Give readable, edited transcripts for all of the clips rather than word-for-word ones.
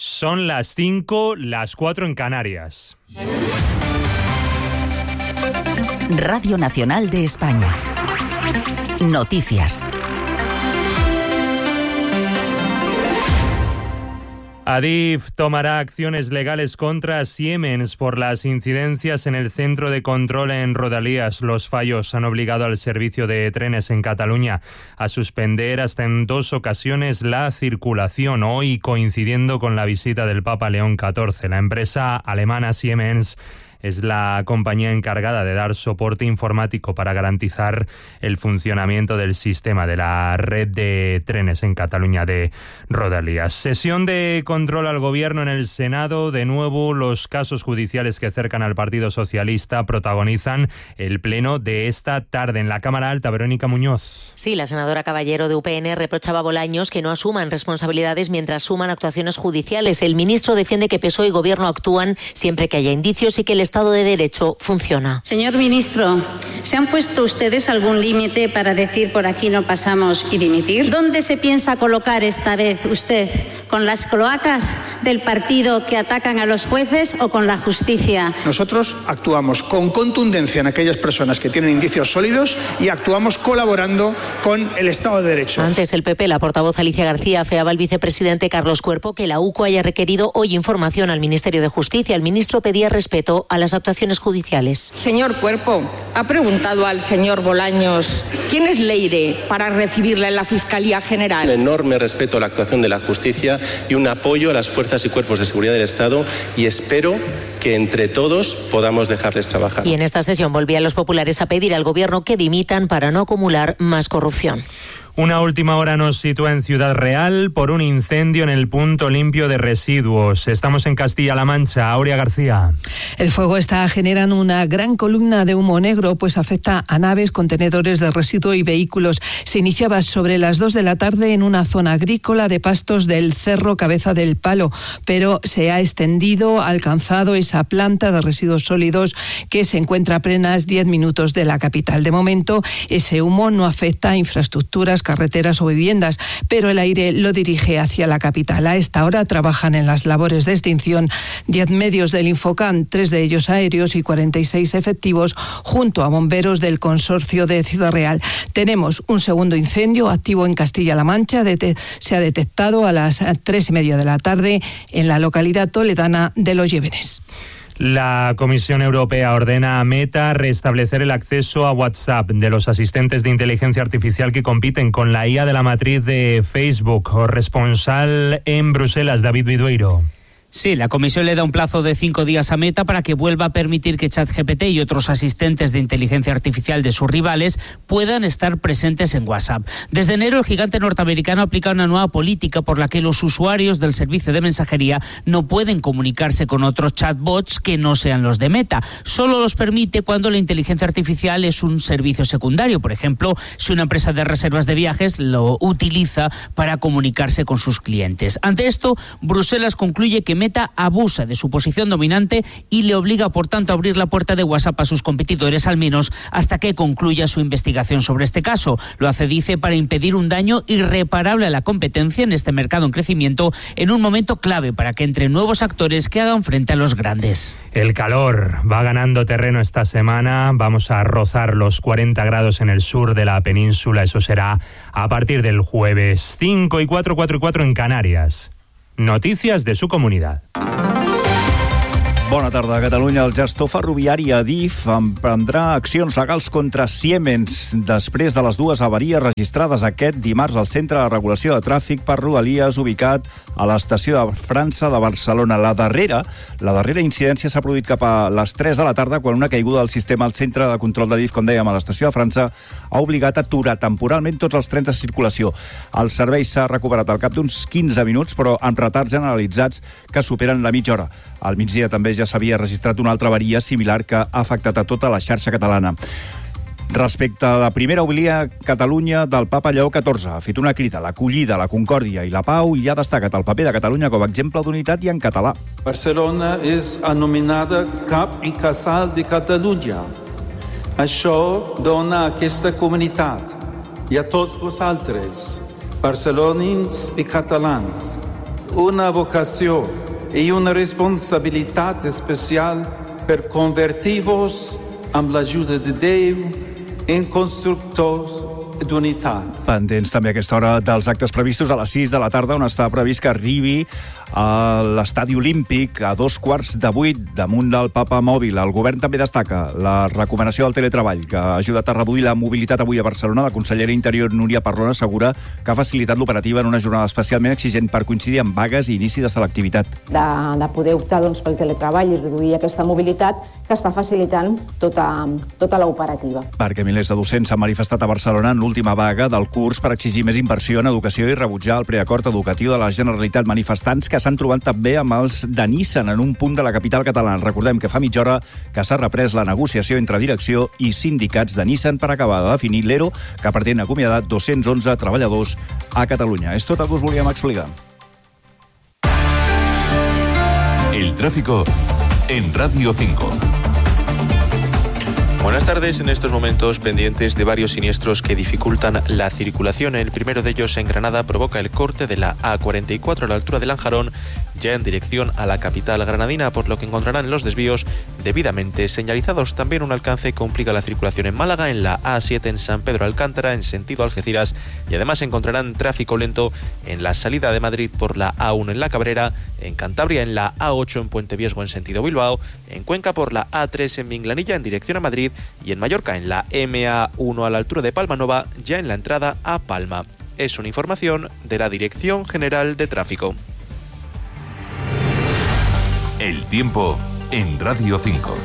Son las 5, las 4 en Canarias. Radio Nacional de España. Noticias. Adif tomará acciones legales contra Siemens por las incidencias en el centro de control en Rodalies. Los fallos han obligado al servicio de trenes en Cataluña a suspender hasta en 2 ocasiones la circulación, hoy coincidiendo con la visita del Papa León XIV. La empresa alemana Siemens es la compañía encargada de dar soporte informático para garantizar el funcionamiento del sistema de la red de trenes en Cataluña de Rodalies. Sesión de control al gobierno en el Senado. De nuevo, los casos judiciales que acercan al Partido Socialista protagonizan el pleno de esta tarde. En la Cámara Alta, Verónica Muñoz. Sí, la senadora Caballero de UPN reprochaba a Bolaños que no asuman responsabilidades mientras suman actuaciones judiciales. El ministro defiende que PSOE y Gobierno actúan siempre que haya indicios y que el Estado de Derecho funciona. Señor ministro, ¿se han puesto ustedes algún límite para decir por aquí no pasamos y dimitir? ¿Dónde se piensa colocar esta vez usted? ¿Con las cloacas del partido que atacan a los jueces o con la justicia? Nosotros actuamos con contundencia en aquellas personas que tienen indicios sólidos y actuamos colaborando con el Estado de Derecho. Antes el PP, la portavoz Alicia García, afeaba al vicepresidente Carlos Cuerpo que la UCO haya requerido hoy información al Ministerio de Justicia. El ministro pedía respeto a las actuaciones judiciales. Señor Cuerpo, ha preguntado al señor Bolaños quién es Leire para recibirla en la Fiscalía General. Un enorme respeto a la actuación de la justicia y un apoyo a las fuerzas y cuerpos de seguridad del Estado, y espero que entre todos podamos dejarles trabajar. Y en esta sesión volvían los populares a pedir al Gobierno que dimitan para no acumular más corrupción. Una última hora nos sitúa en Ciudad Real por un incendio en el punto limpio de residuos. Estamos en Castilla-La Mancha. Aurea García. El fuego está generando una gran columna de humo negro, pues afecta a naves, contenedores de residuo y vehículos. Se iniciaba sobre las 2 de la tarde en una zona agrícola de pastos del Cerro Cabeza del Palo, pero se ha extendido, ha alcanzado esa planta de residuos sólidos que se encuentra a apenas 10 minutos de la capital. De momento, ese humo no afecta a infraestructuras, carreteras o viviendas, pero el aire lo dirige hacia la capital. A esta hora trabajan en las labores de extinción 10 medios del Infocan, 3 de ellos aéreos y 46 efectivos, junto a bomberos del consorcio de Ciudad Real. Tenemos un segundo incendio activo en Castilla-La Mancha. Se ha detectado a las 3:30 de la tarde en la localidad toledana de Los Llévenes. La Comisión Europea ordena a Meta restablecer el acceso a WhatsApp de los asistentes de inteligencia artificial que compiten con la IA de la matriz de Facebook. Corresponsal en Bruselas, David Vidueiro. Sí, la Comisión le da un plazo de 5 días a Meta para que vuelva a permitir que ChatGPT y otros asistentes de inteligencia artificial de sus rivales puedan estar presentes en WhatsApp. Desde enero, el gigante norteamericano aplica una nueva política por la que los usuarios del servicio de mensajería no pueden comunicarse con otros chatbots que no sean los de Meta. Solo los permite cuando la inteligencia artificial es un servicio secundario. Por ejemplo, si una empresa de reservas de viajes lo utiliza para comunicarse con sus clientes. Ante esto, Bruselas concluye que Meta abusa de su posición dominante y le obliga, por tanto, a abrir la puerta de WhatsApp a sus competidores, al menos hasta que concluya su investigación sobre este caso. Lo hace, dice, para impedir un daño irreparable a la competencia en este mercado en crecimiento, en un momento clave para que entren nuevos actores que hagan frente a los grandes. El calor va ganando terreno esta semana. Vamos a rozar los 40 grados en el sur de la península. Eso será a partir del jueves. 5 y 4, 4 y 4 en Canarias. Noticias de su comunitat. Bona tarda. A Catalunya, el gestor ferroviari Adif emprendrà accions legals contra Siemens després de les 2 avaries registrades aquest dimarts al Centre de Regulació de Tràfic per Rodalies, ubicat a l'estació de França de Barcelona. La darrera incidència s'ha produït cap a les 3 de la tarda, quan una caiguda del sistema al centre de control d'Adif, com dèiem, a l'estació de França, ha obligat a aturar temporalment tots els trens de circulació. El servei s'ha recuperat al cap d'uns 15 minuts, però amb retards generalitzats que superen la mitja hora. Al migdia també ja s'havia registrat una altra avaria similar que ha afectat a tota la xarxa catalana. Respecte a la primera homilia Catalunya del Papa Lleó XIV, ha fet una crida a l'acollida, la concòrdia i la pau i ha destacat el paper de Catalunya com a exemple d'unitat i en català. Barcelona és anomenada cap i casal de Catalunya. Això dona a aquesta comunitat i a tots vosaltres, barcelonins i catalans, una vocació i una responsabilitat especial per convertir-vos amb l'ajuda de Déu en constructors d'unitat. Pendents també a aquesta hora dels actes previstos a les 6 de la tarda, on està previst que arribi a l'estadi olímpic a 7:15 damunt del Papa Mòbil. El govern també destaca la recomanació del teletreball, que ha ajudat a reduir la mobilitat avui a Barcelona. La consellera Interior, Núria Parlon, assegura que ha facilitat l'operativa en una jornada especialment exigent per coincidir amb vagues i inici de selectivitat. De poder optar pel teletreball i reduir aquesta mobilitat que està facilitant tota l'operativa. Perquè milers de docents s'han manifestat a Barcelona en l'última vaga del curs per exigir més inversió en educació i rebutjar el preacord educatiu de la Generalitat. Manifestants que s'han trobat també amb els de Nissan en un punt de la capital catalana. Recordem que fa mitja hora que s'ha reprès la negociació entre direcció i sindicats de Nissan per acabar de definir l'ERO que pretén acomiadar 211 treballadors a Catalunya. És tot el que us volíem explicar. El tráfico en Radio 5. Buenas tardes. En estos momentos pendientes de varios siniestros que dificultan la circulación. El primero de ellos en Granada provoca el corte de la A44 a la altura de Lanjarón, ya en dirección a la capital granadina, por lo que encontrarán los desvíos debidamente señalizados. También un alcance complica la circulación en Málaga, en la A7 en San Pedro Alcántara, en sentido Algeciras, y además encontrarán tráfico lento en la salida de Madrid por la A1 en La Cabrera, en Cantabria en la A8 en Puente Viesgo en sentido Bilbao, en Cuenca por la A3 en Minglanilla en dirección a Madrid y en Mallorca en la MA1 a la altura de Palmanova, ya en la entrada a Palma. Es una información de la Dirección General de Tráfico. El tiempo en Radio 5.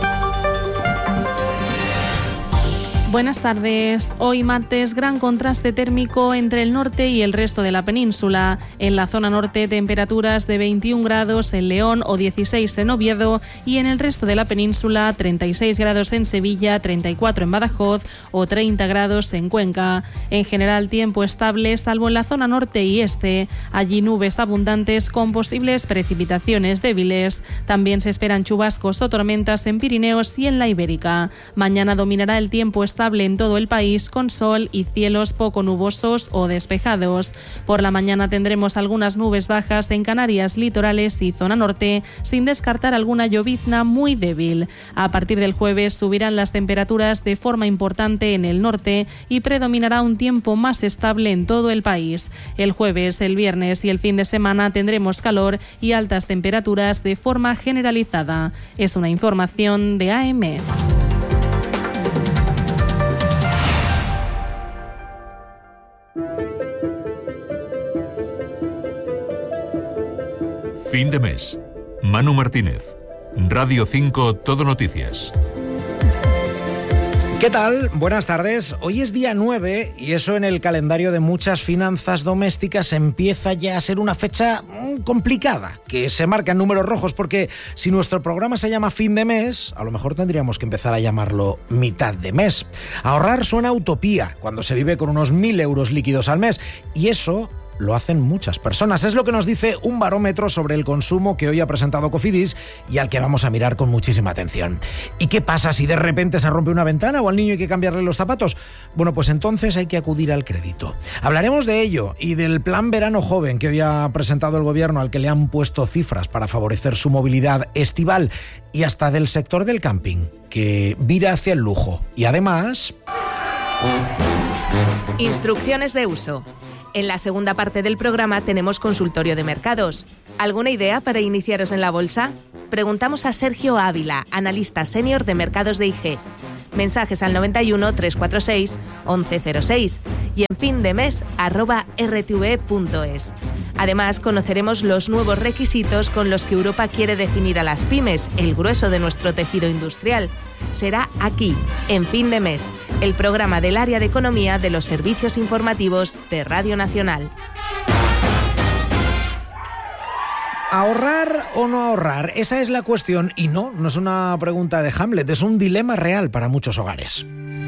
Buenas tardes. Hoy martes, gran contraste térmico entre el norte y el resto de la península. En la zona norte, temperaturas de 21 grados en León o 16 en Oviedo, y en el resto de la península, 36 grados en Sevilla, 34 en Badajoz o 30 grados en Cuenca. En general, tiempo estable, salvo en la zona norte y este. Allí nubes abundantes con posibles precipitaciones débiles. También se esperan chubascos o tormentas en Pirineos y en la Ibérica. Mañana dominará el tiempo estable en todo el país, con sol y cielos poco nubosos o despejados. Por la mañana tendremos algunas nubes bajas en Canarias, litorales y zona norte, sin descartar alguna llovizna muy débil. A partir del jueves subirán las temperaturas de forma importante en el norte y predominará un tiempo más estable en todo el país. El jueves, el viernes y el fin de semana tendremos calor y altas temperaturas de forma generalizada. Es una información de AM. Fin de mes. Manu Martínez. Radio 5 Todo Noticias. ¿Qué tal? Buenas tardes. Hoy es día 9 y eso en el calendario de muchas finanzas domésticas empieza ya a ser una fecha complicada, que se marca en números rojos, porque si nuestro programa se llama fin de mes, a lo mejor tendríamos que empezar a llamarlo mitad de mes. Ahorrar suena a utopía cuando se vive con unos 1.000 euros líquidos al mes, y eso lo hacen muchas personas. Es lo que nos dice un barómetro sobre el consumo que hoy ha presentado Cofidis y al que vamos a mirar con muchísima atención. ¿Y qué pasa si de repente se rompe una ventana o al niño hay que cambiarle los zapatos? Bueno, pues entonces hay que acudir al crédito. Hablaremos de ello y del plan Verano Joven que hoy ha presentado el gobierno, al que le han puesto cifras para favorecer su movilidad estival, y hasta del sector del camping, que vira hacia el lujo. Y además... Instrucciones de uso. En la segunda parte del programa tenemos consultorio de mercados. ¿Alguna idea para iniciaros en la bolsa? Preguntamos a Sergio Ávila, analista senior de mercados de IG. Mensajes al 91 346 1106 y en findemes@rtve.es. Además, conoceremos los nuevos requisitos con los que Europa quiere definir a las pymes, el grueso de nuestro tejido industrial. Será aquí, en Fin de Mes, el programa del área de economía de los servicios informativos de Radio Nacional. ¿Ahorrar o no ahorrar? Esa es la cuestión, y no es una pregunta de Hamlet, es un dilema real para muchos hogares.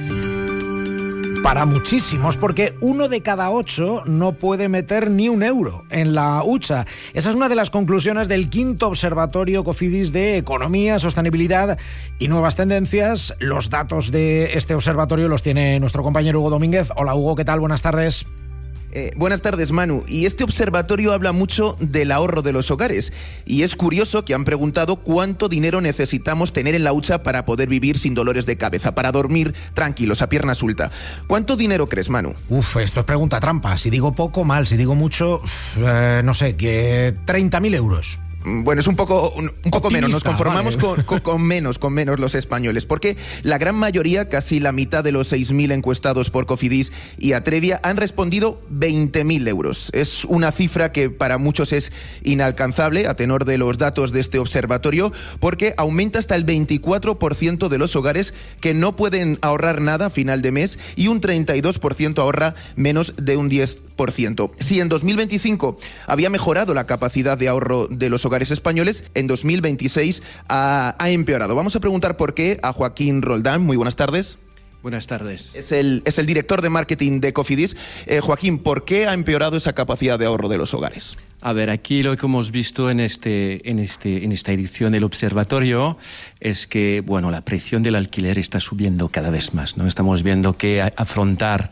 Para muchísimos, porque 1 de cada 8 no puede meter ni un euro en la hucha. Esa es una de las conclusiones del 5º Observatorio Cofidis de Economía, Sostenibilidad y Nuevas Tendencias. Los datos de este observatorio los tiene nuestro compañero Hugo Domínguez. Hola Hugo, ¿qué tal? Buenas tardes. Buenas tardes, Manu. Y este observatorio habla mucho del ahorro de los hogares. Y es curioso que han preguntado cuánto dinero necesitamos tener en la hucha para poder vivir sin dolores de cabeza, para dormir tranquilos, a pierna suelta. ¿Cuánto dinero crees, Manu? Esto es pregunta trampa. Si digo poco, mal. Si digo mucho, no sé, que 30.000 euros. Bueno, es un poco menos. Nos conformamos vale. con menos los españoles, porque la gran mayoría, casi la mitad de los 6.000 encuestados por Cofidis y Atrevia, han respondido 20.000 euros. Es una cifra que para muchos es inalcanzable, a tenor de los datos de este observatorio, porque aumenta hasta el 24% de los hogares que no pueden ahorrar nada a final de mes y un 32% ahorra menos de un 10%. Si en 2025 había mejorado la capacidad de ahorro de los hogares españoles, en 2026 ha empeorado. Vamos a preguntar por qué a Joaquín Roldán. Muy buenas tardes. Buenas tardes. Es el director de marketing de Cofidis. Joaquín, ¿por qué ha empeorado esa capacidad de ahorro de los hogares? A ver, aquí lo que hemos visto en esta edición del observatorio es que, bueno, la presión del alquiler está subiendo cada vez más, ¿no? Estamos viendo que afrontar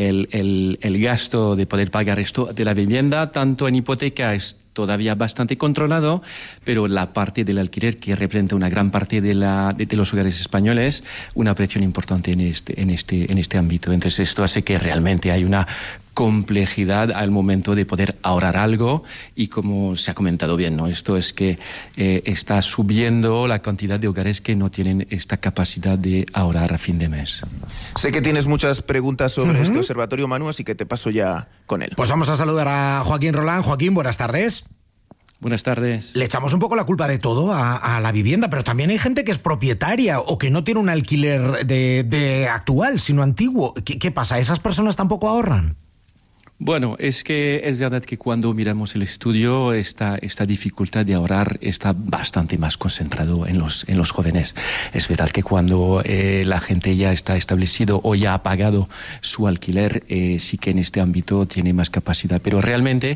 el gasto de poder pagar esto de la vivienda, tanto en hipoteca, es todavía bastante controlado, pero la parte del alquiler, que representa una gran parte de los hogares españoles, una presión importante en este ámbito. Entonces esto hace que realmente hay una complejidad al momento de poder ahorrar algo, y como se ha comentado bien, ¿no? Esto es que está subiendo la cantidad de hogares que no tienen esta capacidad de ahorrar a fin de mes. Sé que tienes muchas preguntas sobre este observatorio, Manu, así que te paso ya con él. Pues vamos a saludar a Joaquín Roldán. Joaquín, buenas tardes. Buenas tardes. Le echamos un poco la culpa de todo a la vivienda, pero también hay gente que es propietaria o que no tiene un alquiler de actual, sino antiguo. ¿Qué pasa? ¿Esas personas tampoco ahorran? Bueno, es que es verdad que cuando miramos el estudio, esta dificultad de ahorrar está bastante más concentrado en los jóvenes. Es verdad que cuando la gente ya está establecido o ya ha pagado su alquiler, sí que en este ámbito tiene más capacidad. Pero realmente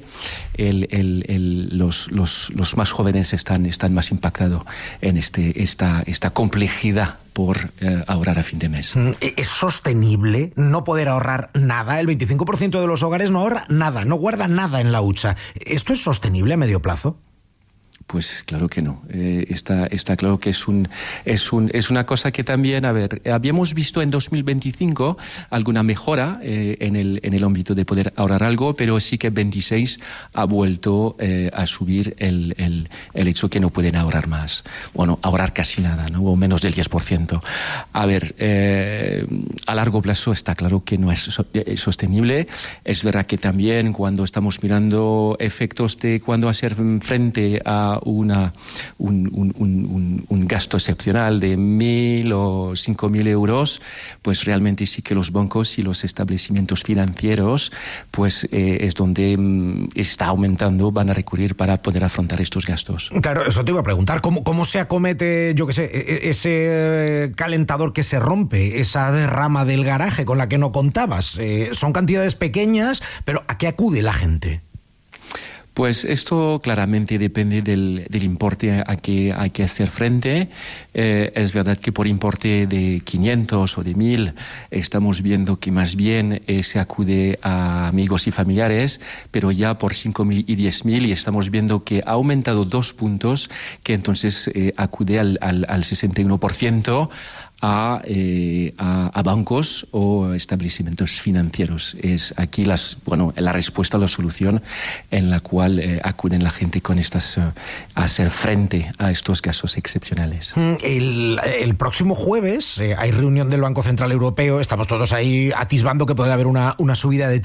los más jóvenes están más impactados en esta complejidad por ahorrar a fin de mes. ¿Es sostenible no poder ahorrar nada? El 25% de los hogares no ahorra nada, no guarda nada en la hucha. ¿Esto es sostenible a medio plazo? Pues claro que no. Está claro que es una cosa que también, a ver, habíamos visto en 2025 alguna mejora en el ámbito de poder ahorrar algo, pero sí que 26 ha vuelto a subir el hecho que no pueden ahorrar más. Bueno, ahorrar casi nada, ¿no? O menos del 10%. A ver, a largo plazo está claro que no es sostenible. Es verdad que también cuando estamos mirando efectos de cuando hacer frente a un gasto excepcional de 1.000 o 5.000 euros, pues realmente sí que los bancos y los establecimientos financieros pues es donde está aumentando, van a recurrir para poder afrontar estos gastos. Claro, eso te iba a preguntar, ¿cómo se acomete, yo qué sé, ese calentador que se rompe, esa derrama del garaje con la que no contabas? Son cantidades pequeñas, pero ¿a qué acude la gente? Pues esto claramente depende del importe a que hay que hacer frente. Es verdad que por importe de 500 o de 1.000 estamos viendo que más bien se acude a amigos y familiares, pero ya por 5.000 y 10.000 y estamos viendo que ha aumentado 2 puntos, que entonces acude al 61%. A bancos o establecimientos financieros. Es aquí la respuesta, la solución en la cual acuden la gente con estas a hacer frente a estos casos excepcionales. El próximo jueves hay reunión del Banco Central Europeo. Estamos todos ahí atisbando que puede haber una subida de